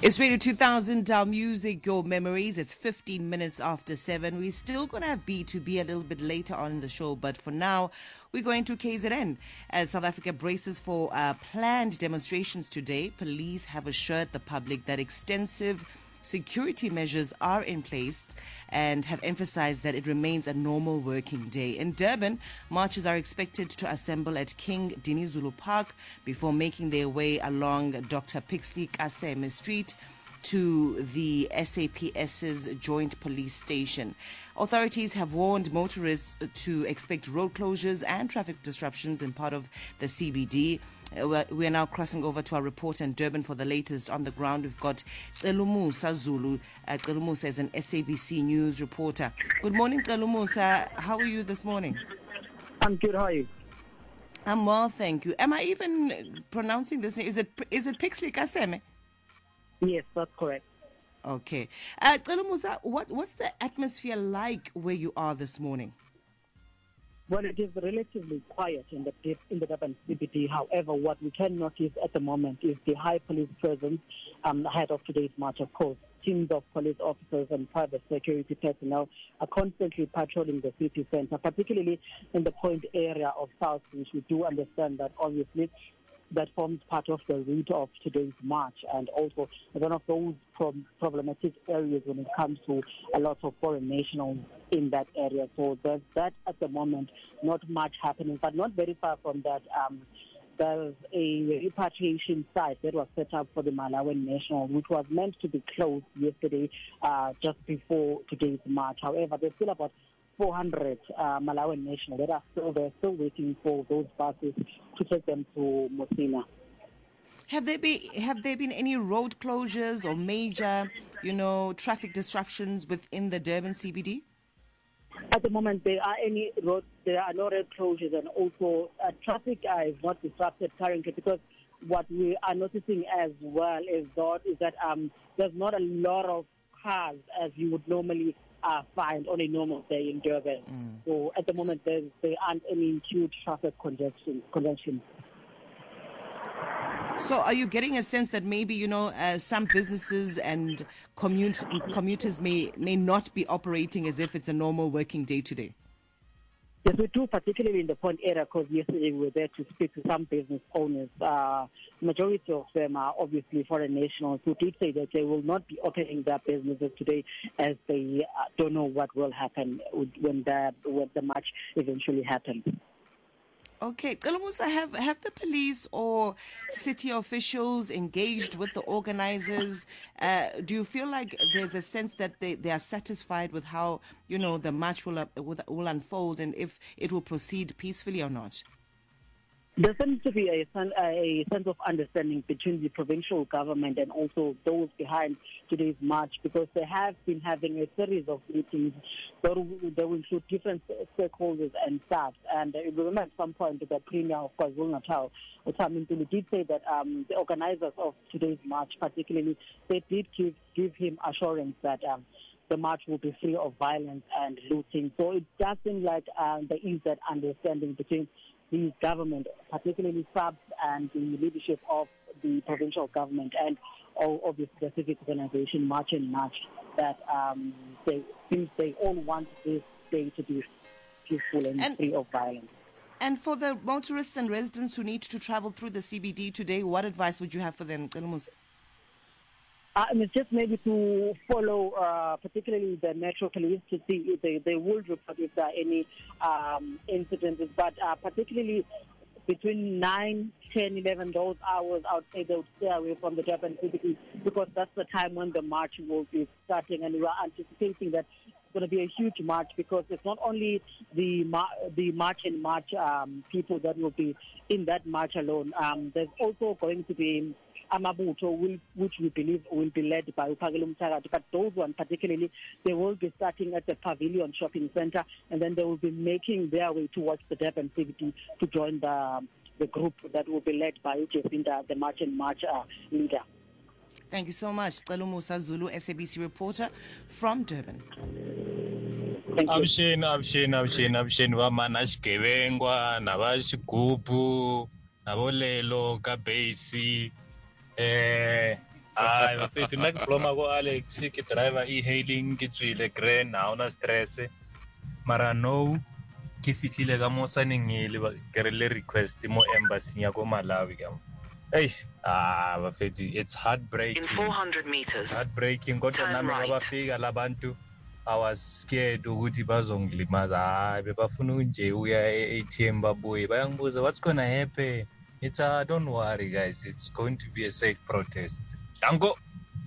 It's Radio 2000, our music, your memories. It's 15 minutes after 7. We're still going to have B2B a little bit later on in the show, but for now, we're going to KZN. As South Africa braces for planned demonstrations today, police have assured the public that extensive security measures are in place and have emphasized that it remains a normal working day. In Durban, marchers are expected to assemble at King Dinizulu Park before making their way along Dr. Pixley Kaseme Street to the SAPS's joint police station. Authorities have warned motorists to expect road closures and traffic disruptions in part of the CBD. We are now crossing over to our reporter in Durban for the latest on the ground. We've got Celumusa Zulu. Celumusa is an SABC News reporter. Good morning, Celumusa. How are you this morning? I'm good. How are you? I'm well, thank you. Am I even pronouncing this? Is it Pixley Kaseme? Yes, that's correct. Okay. Celumusa, what's the atmosphere like where you are this morning? Well, it is relatively quiet in the Durban CBD. However, what we can notice at the moment is the high police presence ahead of today's march. Of course, teams of police officers and private security personnel are constantly patrolling the city center, particularly in the point area of South Beach. We do understand that obviously that forms part of the route of today's march, and also one of those problematic areas when it comes to a lot of foreign nationals in that area. So there's that at the moment, not much happening, but not very far from that. There's a repatriation site that was set up for the Malawian nationals, which was meant to be closed yesterday, just before today's march. However, there's still about 400 Malawian nationals that are still there, still waiting for those buses to take them to Mosina. Have there been any road closures or major, traffic disruptions within the Durban CBD? At the moment, there are no road closures, and also traffic is not disrupted currently, because what we are noticing as well is that there's not a lot of cars as you would normally find on a normal day in Durban. So at the moment, there aren't any huge traffic congestion. So are you getting a sense that maybe, some businesses and commuters may not be operating as if it's a normal working day today? Yes, we do, particularly in the point area, because yesterday we were there to speak to some business owners. Majority of them are obviously foreign nationals who did say that they will not be opening their businesses today, as they don't know what will happen when the march eventually happens. Okay, Celumusa, have the police or city officials engaged with the organizers? Do you feel like there's a sense that they are satisfied with how, the march will unfold, and if it will proceed peacefully or not? There seems to be a sense of understanding between the provincial government and also those behind today's march, because they have been having a series of meetings that will include different stakeholders and staff. And we remember at some point that the Premier of KwaZulu-Natal, Uthamintuli, did say that the organizers of today's march, particularly, they did give him assurance that the march will be free of violence and looting. So it does seem like there is that understanding between the government, particularly SABS, and the leadership of the provincial government and all of the civic organization, March and March, that they all want this day to be peaceful and free of violence. And for the motorists and residents who need to travel through the CBD today, what advice would you have for them, Celumusa? It's just maybe to follow, particularly the Metro Police, to see if they will report if there are any incidents. But particularly between 9, 10, 11, those hours, I would say they would stay away from the Durban CBD, because that's the time when the march will be starting. And we are anticipating that it's going to be a huge march, because it's not only the March and March people that will be in that march alone. There's also going to be Amabutho, which we believe will be led by Upagelu Mtharati, but those ones particularly, they will be starting at the Pavilion Shopping Center, and then they will be making their way towards the Durban CBD to join the group that will be led by Ujefinda, the March and March leader. Thank you so much, Celumusa Zulu, SABC reporter from Durban. Avuxeni vamana xigevengwa na va xigubu na vo lelo ka base bafethu nna ke bloma go Alex ke driver e-hailing ke tswile grand ha ona stress mara no ke fitlile ka mo sanengele ke re request mo embassy ya go Malawi ka mo bafethu it's heartbreaking. In 400 meters Heartbreaking kodwa nami ngabafika labantu I was scared ukuthi bazongilimaza bebafuna nje uya ATM babuye bayangibuza what's going to happen. It's don't worry guys, it's going to be a safe protest. Dango.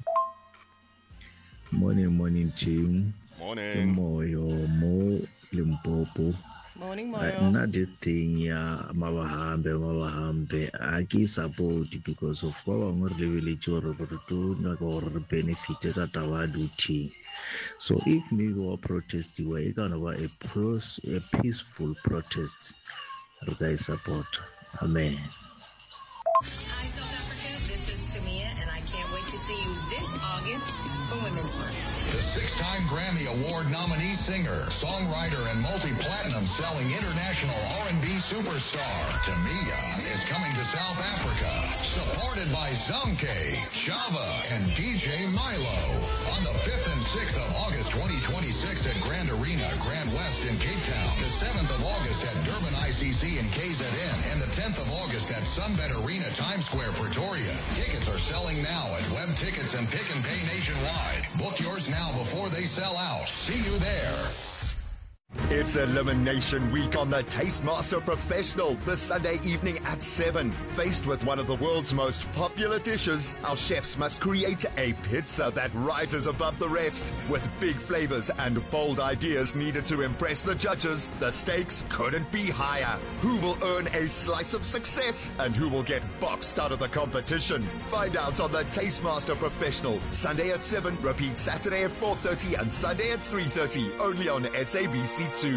Morning team. Morning. Moyo mo Limpopo. Morning Moyo. Not the thing ya mabahambe aki support because of what I'm really choro to benefit that award team. So if maybe we protest you are going to a peaceful protest. Guys support. Amen. Hi South Africa, this is Tamia and I can't wait to see you this August for Women's Month. The 6-time Grammy Award nominee singer, songwriter, and multi-platinum selling international R&B superstar, Tamia, is coming to South Africa, supported by Zamke, Chava, and DJ Milo. On the 5th and 6th of August 2026 at Grand Arena, Grand West in Cape Town, the 7th of August at Durban ICC in KZN, and the 10th of August at Sunbet Arena, Times Square, Pretoria. Tickets are selling now at Web Tickets and Pick and Pay nationwide. Book yours now before they sell out. See you there. It's Elimination Week on the Tastemaster Professional this Sunday evening at 7. Faced with one of the world's most popular dishes, our chefs must create a pizza that rises above the rest. With big flavors and bold ideas needed to impress the judges, the stakes couldn't be higher. Who will earn a slice of success and who will get boxed out of the competition? Find out on the Tastemaster Professional. Sunday at 7, repeat Saturday at 4:30 and Sunday at 3:30, only on SABC 2.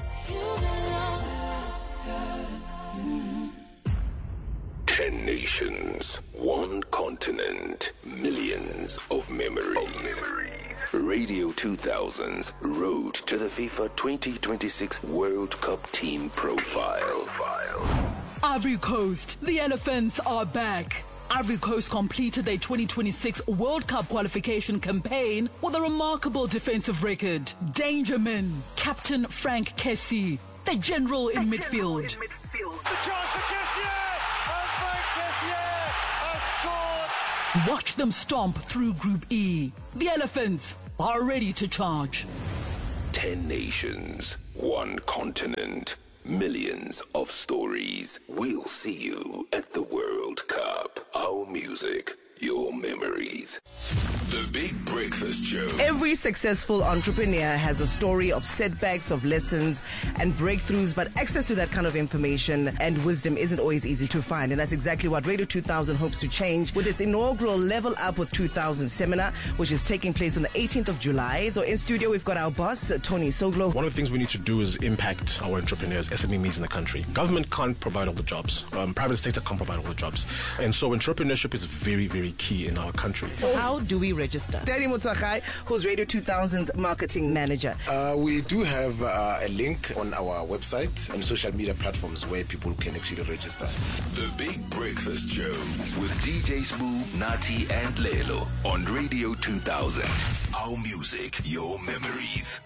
10 nations, 1 continent, millions of memories. Radio 2000's Road to the FIFA 2026 World Cup Team Profile. Ivory Coast, the Elephants are back. Ivory Coast completed their 2026 World Cup qualification campaign with a remarkable defensive record. Dangerman, Captain Frank Kessie, the general in midfield. The chance for Kessie! And Frank Kessie has scored! Watch them stomp through Group E. The Elephants are ready to charge. 10 nations, 1 continent, millions of stories. We'll see you at the World Cup. Our music, your memories. The Big Breakfast Show. Every successful entrepreneur has a story of setbacks, of lessons and breakthroughs, but access to that kind of information and wisdom isn't always easy to find. And that's exactly what Radio 2000 hopes to change with its inaugural Level Up with 2000 seminar, which is taking place on the 18th of July. So in studio, we've got our boss, Tony Soglo. One of the things we need to do is impact our entrepreneurs, SMEs in the country. Government can't provide all the jobs. Private sector can't provide all the jobs. And so entrepreneurship is very, very key in our country. So how do we register? Danny Mutwakai, who's Radio 2000's marketing manager. We do have a link on our website and social media platforms where people can actually register. The Big Breakfast Show with DJ Smooth, Nati and Lelo on Radio 2000. Our music, your memories.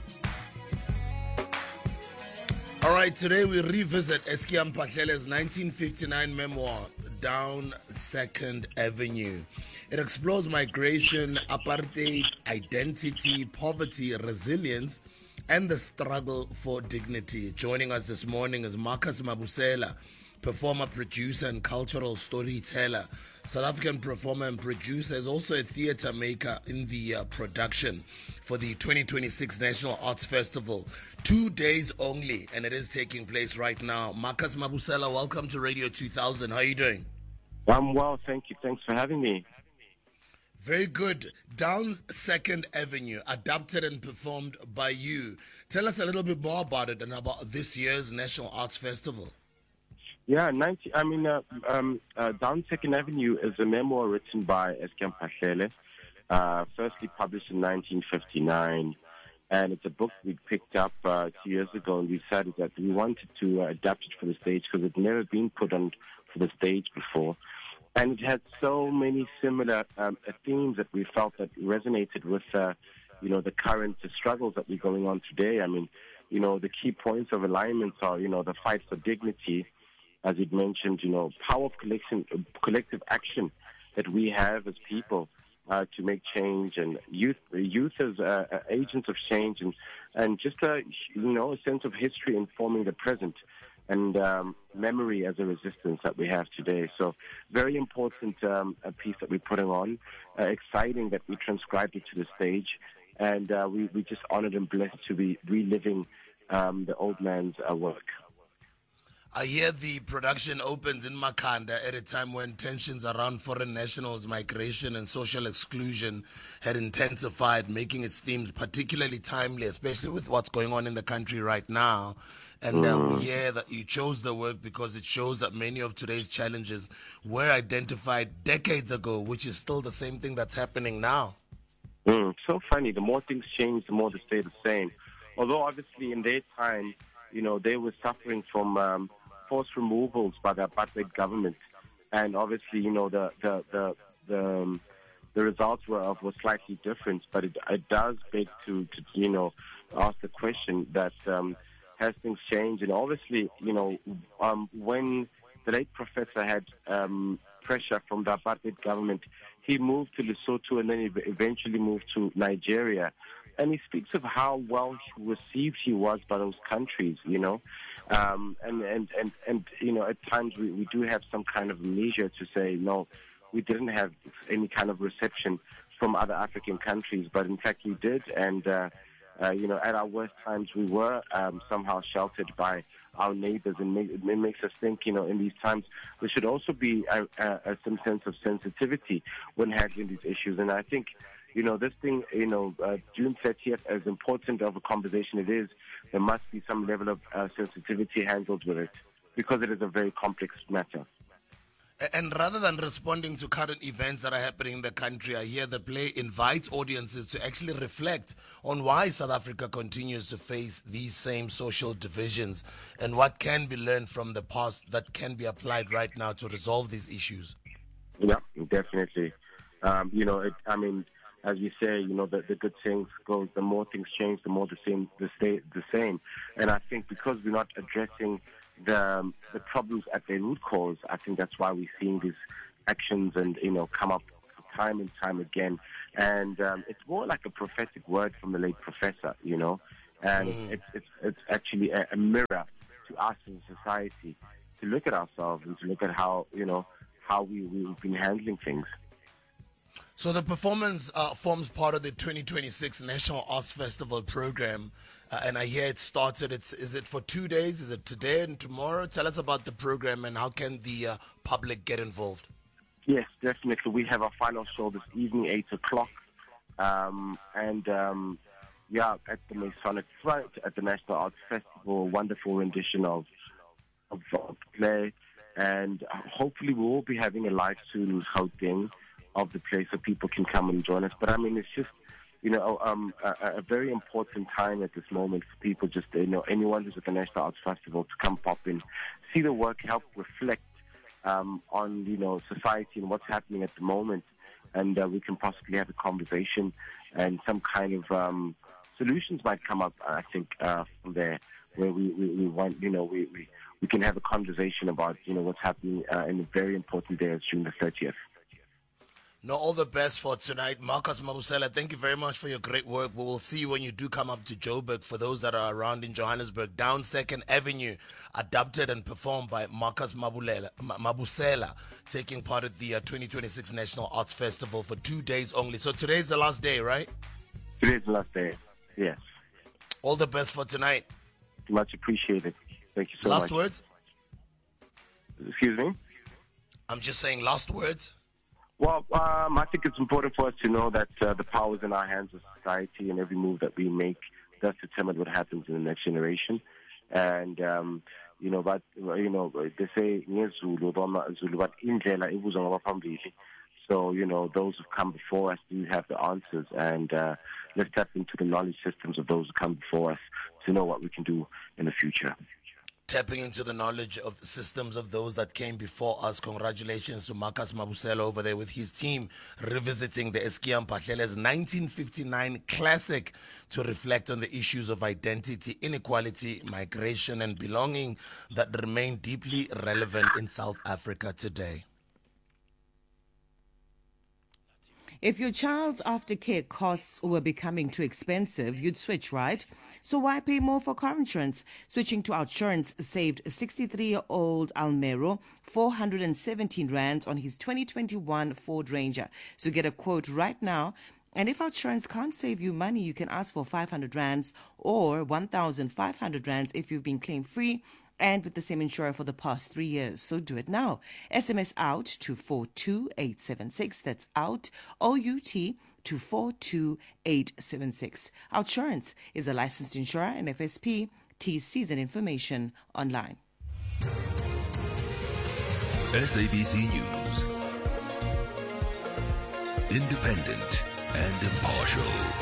All right, today we revisit Eskia Mpahlele's 1959 memoir, Down 2nd Avenue. It explores migration, apartheid, identity, poverty, resilience, and the struggle for dignity. Joining us this morning is Marcus Mabusela, performer, producer, and cultural storyteller. South African performer and producer, is also a theatre maker in the production for the 2026 National Arts Festival. 2 days only, and it is taking place right now. Marcus Mabusela, welcome to Radio 2000. How are you doing? I'm well, thank you. Thanks for having me. Very good. Down 2nd Avenue, adapted and performed by you. Tell us a little bit more about it and about this year's National Arts Festival. Yeah, Down 2nd Avenue is a memoir written by Eskia Mpahlele, firstly published in 1959. And it's a book we picked up 2 years ago, and we decided that we wanted to adapt it for the stage because it's never been put on for the stage before. And it had so many similar themes that we felt that resonated with, the current struggles that we're going on today. I mean, the key points of alignments are, the fight for dignity, as it mentioned, power of collective action that we have as people to make change, and youth as agents of change, and just a sense of history informing the present, and memory as a resistance that we have today. So very important a piece that we're putting on. Exciting that we transcribed it to the stage, and we just honored and blessed to be reliving the old man's work. I hear the production opens in Makhanda at a time when tensions around foreign nationals, migration, and social exclusion had intensified, making its themes particularly timely, especially with what's going on in the country right now. And we hear that you chose the work because it shows that many of today's challenges were identified decades ago, which is still the same thing that's happening now. So funny. The more things change, the more they stay the same. Although, obviously, in their time, they were suffering from forced removals by the apartheid government, and obviously, the results were slightly different. But it does beg to ask the question that has things changed? And obviously, when the late professor had pressure from the apartheid government, he moved to Lesotho and then he eventually moved to Nigeria. And he speaks of how well received he was by those countries, and at times we do have some kind of measure to say, no, we didn't have any kind of reception from other African countries, but in fact we did. And, at our worst times we were somehow sheltered by our neighbors, and it makes us think, in these times there should also be some sense of sensitivity when handling these issues. And I think, this thing, June 30th, as important of a conversation it is, there must be some level of sensitivity handled with it, because it is a very complex matter. And rather than responding to current events that are happening in the country, I hear the play invites audiences to actually reflect on why South Africa continues to face these same social divisions and what can be learned from the past that can be applied right now to resolve these issues. Yeah, definitely. As you say, the good things goes, the more things change, the more they stay the same. And I think because we're not addressing the problems at their root cause, I think that's why we're seeing these actions and, come up time and time again. And it's more like a prophetic word from the late professor, and it's actually a mirror to us as a society to look at ourselves and to look at how we've been handling things. So the performance forms part of the 2026 National Arts Festival program, and I hear it started. Is it for 2 days? Is it today and tomorrow? Tell us about the program and how can the public get involved? Yes, definitely. We have our final show this evening, 8 o'clock, at the Masonic Front at the National Arts Festival. A wonderful rendition of play, and hopefully we will be having a live stream Gauteng of the play so people can come and join us. But it's just, a very important time at this moment for people, just, anyone who's at the National Arts Festival to come pop in, see the work, help reflect on, society and what's happening at the moment. And we can possibly have a conversation and some kind of solutions might come up, I think, from there, where we want, we can have a conversation about, what's happening in a very important day as June the 30th. No, all the best for tonight. Marcus Mabusela, thank you very much for your great work. We will see you when you do come up to Joburg. For those that are around in Johannesburg, down 2nd Avenue, adapted and performed by Marcus Mabusela, taking part at the 2026 National Arts Festival for 2 days only. So today's the last day, right? Today's the last day, yes. All the best for tonight. Much appreciated. Thank you so much. Last words? Excuse me? I'm just saying last words. Well, I think it's important for us to know that the power is in our hands as society, and every move that we make does determine what happens in the next generation. And, they say, but so, those who've come before us do have the answers, and let's tap into the knowledge systems of those who come before us to know what we can do in the future. tapping into the knowledge of systems of those that came before us. Congratulations to Marcus Mabusela over there with his team revisiting the Eskia Mpahlele's 1959 classic to reflect on the issues of identity, inequality, migration, and belonging that remain deeply relevant in South Africa today. If your child's aftercare costs were becoming too expensive, you'd switch, right? So why pay more for car insurance? Switching to Outsurance saved 63-year-old Almero 417 rands on his 2021 Ford Ranger. So get a quote right now. And if Outsurance can't save you money, you can ask for 500 rands or 1,500 rands if you've been claim free and with the same insurer for the past 3 years. So do it now. SMS out to 42876. That's out, OUT, to 42876. Outsurance is a licensed insurer and FSP. TCs and information online. SABC News. Independent and impartial.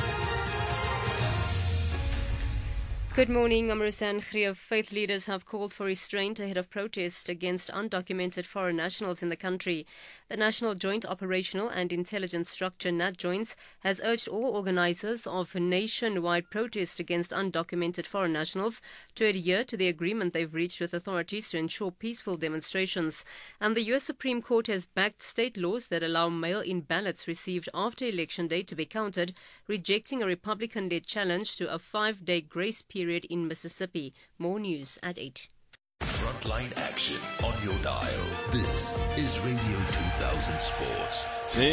Good morning, I'm Roseanne Grieve. Faith leaders have called for restraint ahead of protests against undocumented foreign nationals in the country. The National Joint Operational and Intelligence Structure, NATJOINTS, has urged all organisers of nationwide protests against undocumented foreign nationals to adhere to the agreement they've reached with authorities to ensure peaceful demonstrations. And the US Supreme Court has backed state laws that allow mail-in ballots received after Election Day to be counted, rejecting a Republican-led challenge to a 5-day grace period in Mississippi. More news at 8. Frontline action on your dial. This is Radio 2000 Sports.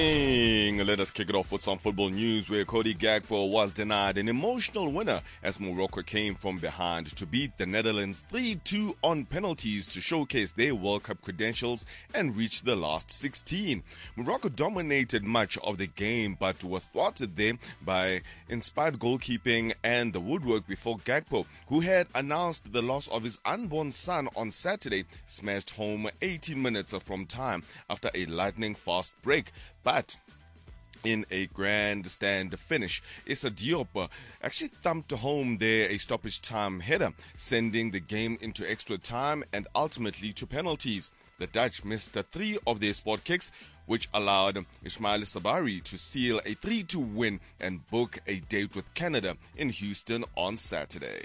Let us kick it off with some football news where Cody Gakpo was denied an emotional winner as Morocco came from behind to beat the Netherlands 3-2 on penalties to showcase their World Cup credentials and reach the last 16. Morocco dominated much of the game but were thwarted there by inspired goalkeeping and the woodwork before Gakpo, who had announced the loss of his unborn son on Saturday, smashed home 18 minutes from time after a lightning-fast break. But in a grandstand finish, Issa Diop actually thumped home there a stoppage time header, sending the game into extra time and ultimately to penalties. The Dutch missed 3 of their spot kicks, which allowed Ismail Sabari to seal a 3-2 win and book a date with Canada in Houston on Saturday.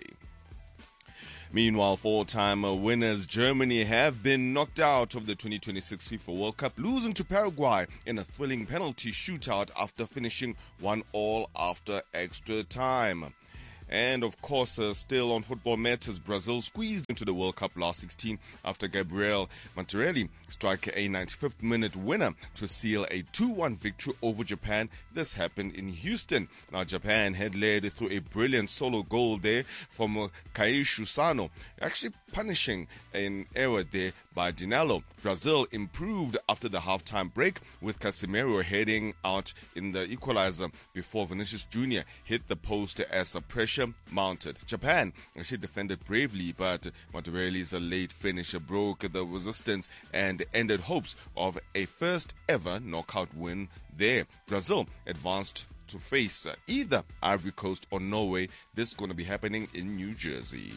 Meanwhile, 4-time winners Germany have been knocked out of the 2026 FIFA World Cup, losing to Paraguay in a thrilling penalty shootout after finishing 1-1 after extra time. And of course, still on football matters, Brazil squeezed into the World Cup last 16 after Gabriel Martinelli struck a 95th minute winner to seal a 2-1 victory over Japan. This happened in Houston. Now, Japan had led through a brilliant solo goal there from Kaishu Sano, actually punishing an error there by Dinello. Brazil improved after the halftime break with Casemiro heading out in the equalizer before Vinicius Jr. hit the post as a pressure mounted. Japan actually defended bravely, but Martinelli's late finish broke the resistance and ended hopes of a first ever knockout win there. Brazil advanced to face either Ivory Coast or Norway. This is going to be happening in New Jersey.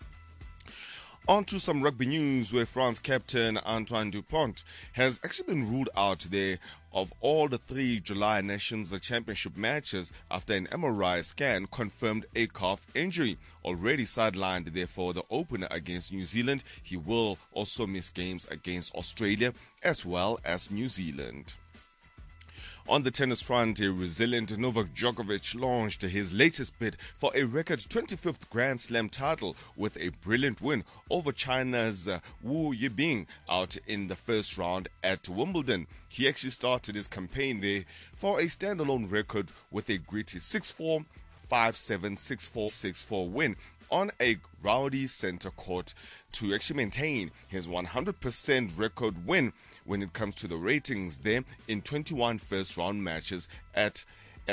On to some rugby news where France captain Antoine Dupont has actually been ruled out there of all the 3 July Nations Championship matches after an MRI scan confirmed a calf injury. Already sidelined there for the opener against New Zealand, he will also miss games against Australia as well as New Zealand. On the tennis front, a resilient Novak Djokovic launched his latest bid for a record 25th Grand Slam title with a brilliant win over China's Wu Yibing out in the first round at Wimbledon. He actually started his campaign there for a standalone record with a gritty 6-4, 5-7, 6-4, 6-4 win on a rowdy center court to actually maintain his 100% record win when it comes to the ratings there in 21 first-round matches at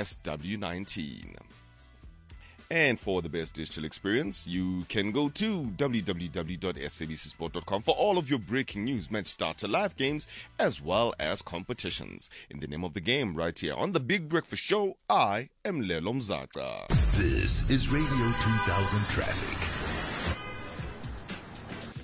SW19. And for the best digital experience, you can go to www.sabcsport.com for all of your breaking news, match starter, live games, as well as competitions. In the name of the game, right here on the Big Breakfast Show, I am Lelo Mzaka. This is Radio 2000 Traffic.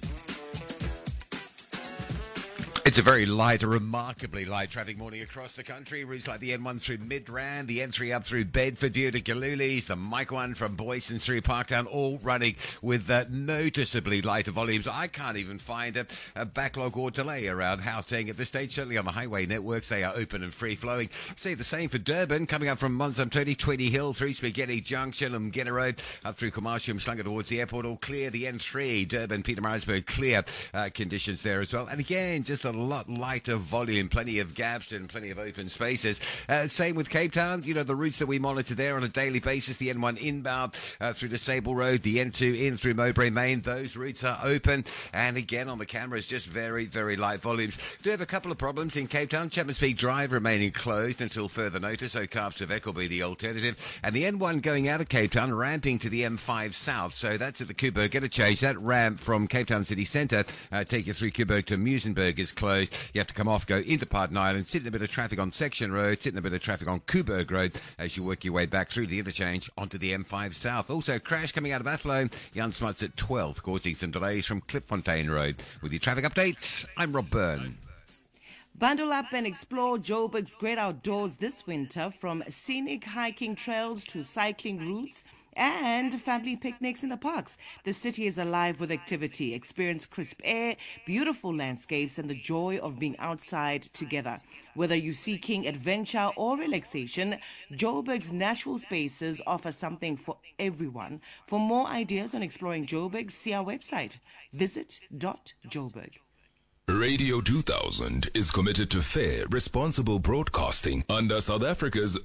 It's a very light, a remarkably light traffic morning across the country. Routes like the N1 through Midrand, the N3 up through Bedford due to Kalulis, the Mike 1 from Boyson through Parktown, all running with noticeably lighter volumes. I can't even find a backlog or delay around Gauteng at this stage. Certainly on the highway networks, they are open and free-flowing. Say the same for Durban, coming up from Monzamtoni, 20 Hill through Spaghetti Junction, Umgena Road, up through Commercium, Slunga towards the airport, all clear. The N3, Durban, Pietermaritzburg, clear conditions there as well. And again, just a lot lighter volume, plenty of gaps and plenty of open spaces. Same with Cape Town, you know, the routes that we monitor there on a daily basis, the N1 inbound through the Sable Road, the N2 in through Mowbray Main, those routes are open. And again, on the cameras, just very, very light volumes. Do have a couple of problems in Cape Town. Chapman's Peak Drive remaining closed until further notice, so Kaapstad will be the alternative. And the N1 going out of Cape Town, ramping to the M5 South, so that's at the Kuiberg interchange. That ramp from Cape Town City Centre, take you through Kuiberg to Muizenberg is closed. You have to come off, go into Parton Island, sit in a bit of traffic on Section Road, sit in a bit of traffic on Kuiberg Road as you work your way back through the interchange onto the M5 South. Also, a crash coming out of Athlone, Jan Smuts at 12th, causing some delays from Klipfontein Road. With your traffic updates, I'm Rob Byrne. Bundle up and explore Joburg's great outdoors this winter, from scenic hiking trails to cycling routes and family picnics in the parks. The city is alive with activity. Experience crisp air, beautiful landscapes, and the joy of being outside together. Whether you're seeking adventure or relaxation, Joburg's natural spaces offer something for everyone. For more ideas on exploring Joburg, see our website, visit.joburg. Radio 2000 is committed to fair, responsible broadcasting under South Africa's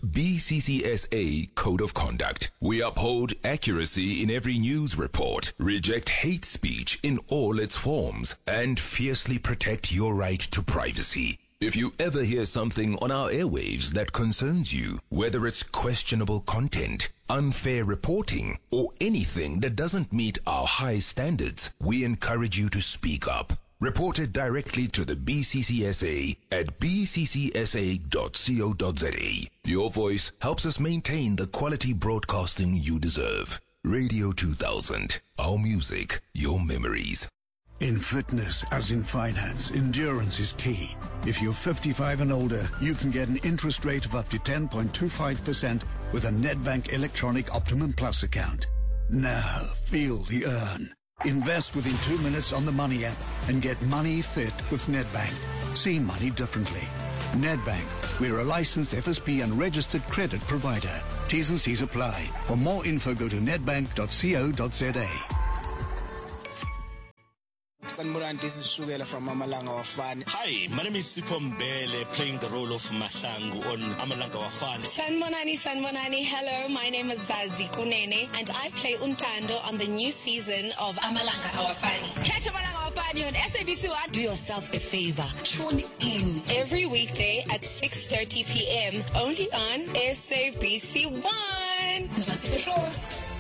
BCCSA Code of Conduct. We uphold accuracy in every news report, reject hate speech in all its forms, and fiercely protect your right to privacy. If you ever hear something on our airwaves that concerns you, whether it's questionable content, unfair reporting, or anything that doesn't meet our high standards, we encourage you to speak up. Report it directly to the BCCSA at bccsa.co.za. Your voice helps us maintain the quality broadcasting you deserve. Radio 2000. Our music, your memories. In fitness, as in finance, endurance is key. If you're 55 and older, you can get an interest rate of up to 10.25% with a Nedbank Electronic Optimum Plus account. Now, feel the earn. Invest within 2 minutes on the Money app and get money fit with Nedbank. See money differently. Nedbank, we're a licensed FSP and registered credit provider. T's and C's apply. For more info, go to nedbank.co.za. Sanmuran, this is Shugela from Amalanga Wafani. Hi, my name is Sipho Mbele, playing the role of Mahlangu on Amalanga Wafani. Sanmonani, hello, my name is Zazi Kunene, and I play Untando on the new season of Amalanga Wafani. Catch Amalanga Wafani on SABC1. Do yourself a favor, tune in every weekday at 6:30 p.m. only on SABC1.